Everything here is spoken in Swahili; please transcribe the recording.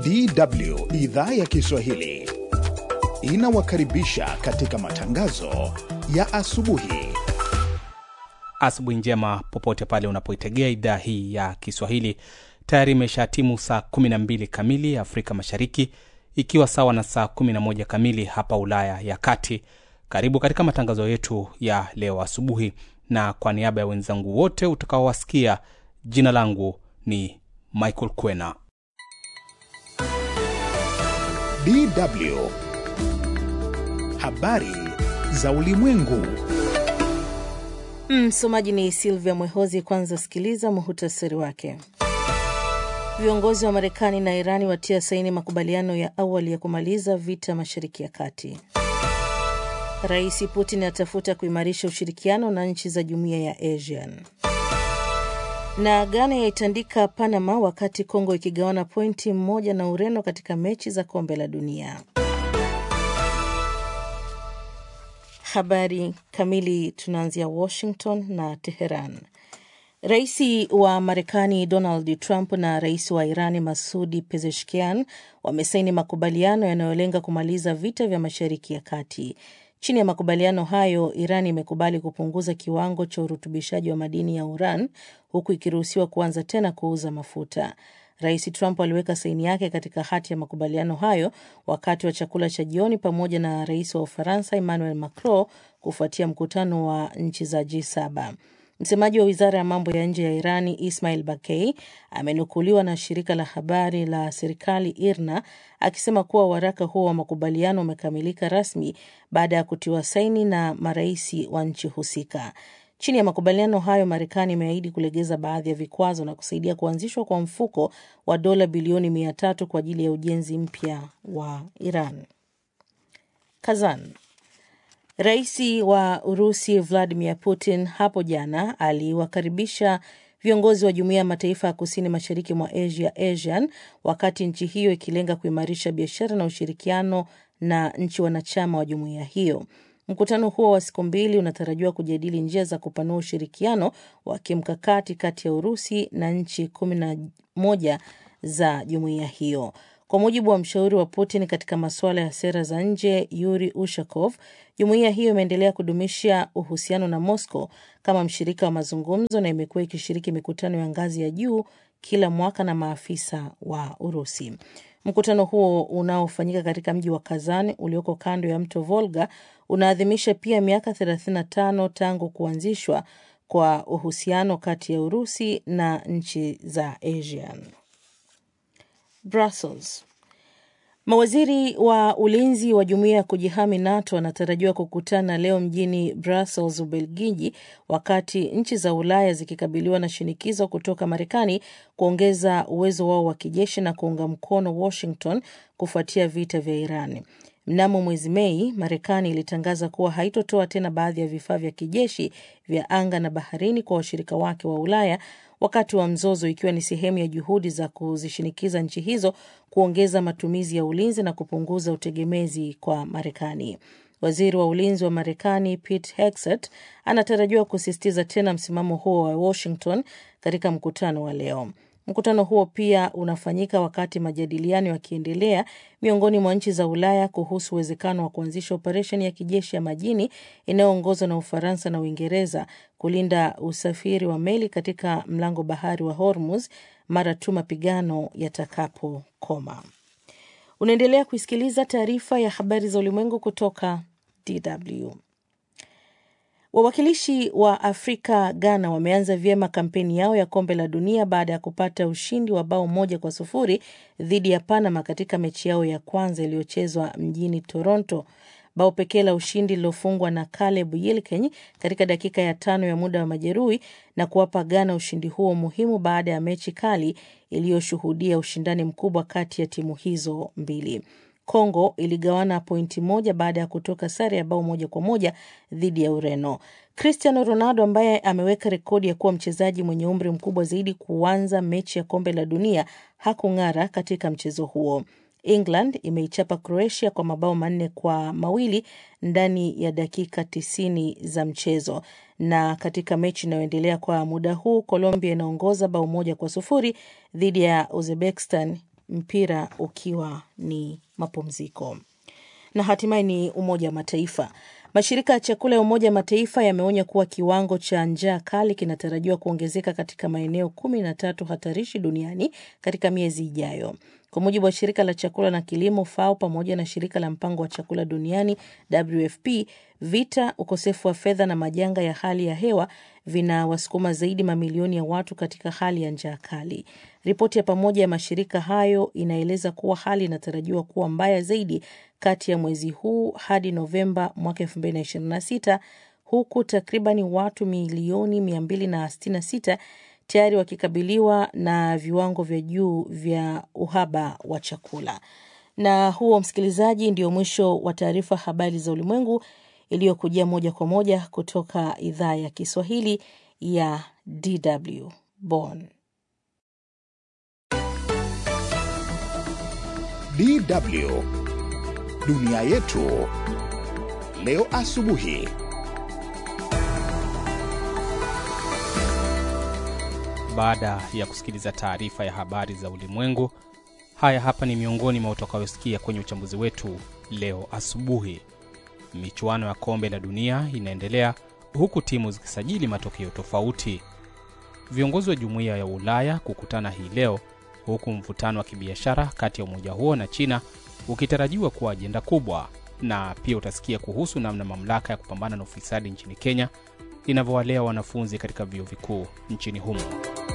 DW idhaa ya Kiswahili inawakaribisha katika matangazo ya asubuhi. Asubuhi njema popote pale unapoitegea idhaa hii ya Kiswahili. Tayari imeshatimu saa 12 kamili Afrika Mashariki, ikiwa sawa na saa 11 kamili hapa Ulaya ya Kati. Karibu katika matangazo yetu ya leo asubuhi, na kwa niaba ya wenzangu wote utakaowasikia, jina langu ni Michael Kwena. DW habari za ulimwengu. Msomaji ni Silvia Mwehozi. Kwanza sikiliza muhtasari wake. Viongozi wa Marekani na Irani watia saini makubaliano ya awali ya kumaliza vita Mashariki ya Kati. Rais Putin atafuta kuimarisha ushirikiano na nchi za Jumuiya ya ASEAN. Na Ghana yaitandika Panama wakati Kongo ikigawana pointi 1 na Ureno katika mechi za Kombe la Dunia. Habari kamili. Tunaanzia Washington na Teheran. Rais wa Marekani Donald Trump na rais wa Irani Masoud Pezeshkian wamesaini makubaliano yanayolenga kumaliza vita vya Mashariki ya Kati. Chini ya makubaliano hayo, Irani imekubali kupunguza kiwango cha urutubishaji wa madini ya uran, huku ikiruhusiwa kuanza tena kuuza mafuta. Rais Trump aliweka saini yake katika hati ya makubaliano hayo wakati wa chakula cha jioni pamoja na rais wa Ufaransa Emmanuel Macron kufuatia mkutano wa nchi za G7. Msemaji wa Wizara ya Mambo ya Nje ya Irani Ismail Bakei amenukuliwa na shirika la habari la serikali IRNA akisema kuwa waraka huo wa makubaliano umekamilika rasmi baada ya kutiwa saini na maraisi wa nchi husika. Chini ya makubaliano hayo, Marekani imeahidi kulegeza baadhi ya vikwazo na kusaidia kuanzishwa kwa mfuko wa dola bilioni 300 kwa ajili ya ujenzi mpya wa Iran. Kazan. Raisi wa Urusi Vladimir Putin hapo jana aliwakaribisha viongozi wa Jumuiya ya Mataifa ya Kusini Mashariki mwa Asia ASEAN, wakati nchi hiyo ikilenga kuimarisha biashara na ushirikiano na nchi wanachama wa jumuiya hiyo. Mkutano huo wa siku mbili unatarajiwa kujadili njia za kupanua ushirikiano wa kimkakati kati ya Urusi na nchi 11 za jumuiya hiyo. Kwa mujibu wa mshauri wa Putin katika masuala ya sera za nje Yuri Ushakov, jumuiya hiyo imeendelea kudumisha uhusiano na Moscow kama mshirika wa mazungumzo na imekuwa ikishiriki mikutano ya ngazi ya juu kila mwaka na maafisa wa Urusi. Mkutano huo unaofanyika katika mji wa Kazan ulioko kando ya mto Volga unaadhimisha pia miaka 35 tangu kuanzishwa kwa uhusiano kati ya Urusi na nchi za ASEAN. Brussels. Mawaziri wa ulinzi wa jumuiya ya kujihami NATO wanatarajiwa kukutana leo mjini Brussels, Ubelgiji, wakati nchi za Ulaya zikikabiliwa na shinikizo kutoka Marekani kuongeza uwezo wao wa kijeshi na kuunga mkono Washington kufuatia vita vya Iran. Mnamo mwezi Mei, Marekani ilitangaza kuwa haitotoa tena baadhi ya vifaa vya kijeshi vya anga na baharini kwa washirika wake wa Ulaya wakati wa mzozo, ikiwa ni sehemu ya juhudi za kuzishinikiza nchi hizo kuongeza matumizi ya ulinzi na kupunguza utegemezi kwa Marekani. Waziri wa ulinzi wa Marekani Pete Hegseth anatarajiwa kusisitiza tena msimamo huo wa Washington katika mkutano wa leo. Mkutano huo pia unafanyika wakati majadiliano yakiendelea miongoni mwa nchi za Ulaya kuhusu uwezekano wa kuanzisha operesheni ya kijeshi ya majini inayoongozwa na Ufaransa na Uingereza kulinda usafiri wa meli katika mlango bahari wa Hormuz mara tu mapigano yatakapokoma. Unaendelea kusikiliza taarifa ya habari za ulimwengu kutoka DW. Wawakilishi wa Afrika Ghana wameanza vyema kampeni yao ya Kombe la Dunia baada ya kupata ushindi wa bao 1-0 dhidi ya Panama katika mechi yao ya kwanza iliyochezwa mjini Toronto. Bao pekee la ushindi lilofungwa na Caleb Yilkeny katika dakika ya 5 ya muda wa majeruhi na kuwapa Ghana ushindi huo muhimu baada ya mechi kali iliyoshuhudia ushindani mkubwa kati ya timu hizo mbili. Kongo iligawana pointi 1 baada ya kutoka sare ya bao 1-1 dhidi ya Ureno. Cristiano Ronaldo, ambaye ameweka rekodi ya kuwa mchezaji mwenye umri mkubwa zaidi kuanza mechi ya Kombe la Dunia, hakung'ara katika mchezo huo. England imeichapa Croatia kwa mabao 4-2 ndani ya dakika 90 za mchezo. Na katika mechi inayoendelea kwa muda huu, Colombia inaongoza bao 1-0 dhidi ya Uzbekistan mpira ukiwa ni mapumziko. Na hatimaye ni Umoja wa Mataifa. Mashirika ya chakula ya Umoja wa Mataifa yameonya kuwa kiwango cha njaa kali kinatarajiwa kuongezeka katika maeneo 13 hatarishi duniani katika miezi ijayo. Kwa mujibu wa shirika la chakula na kilimo FAO pamoja na shirika la mpango wa chakula duniani WFP, vita, ukosefu wa fedha na majanga ya hali ya hewa vinawasukuma zaidi mamilioni ya watu katika hali ya njaa kali. Ripoti ya pamoja ya mashirika hayo inaeleza kuwa hali inatarajiwa kuwa mbaya zaidi kati ya mwezi huu hadi Novemba mwaka 2026, huku takribani watu milioni 266 tayari wakikabiliwa na viwango vya juu vya uhaba wa chakula. Na huo, msikilizaji, ndio mwisho wa taarifa habari za ulimwengu iliyokujia moja kwa moja kutoka idhaa ya Kiswahili ya DW Bonn. DW Dunia Yetu leo asubuhi. Baada ya kusikiliza taarifa ya habari za ulimwengu, haya hapa ni miongoni mwa utakayosikia kwenye uchambuzi wetu leo asubuhi. Michuano ya kombe la dunia inaendelea huku timu zikisajili matokeo tofauti. Viongozi wa Jumuiya ya Ulaya kukutana hii leo, huku mvutano wa kibiashara kati ya umoja huo na China ukitarajiwa kuwa ajenda kubwa. Na pia utasikia kuhusu namna mamlaka ya kupambana na ufisadi nchini Kenya inavyowalea wanafunzi katika vyuo vikuu nchini humo.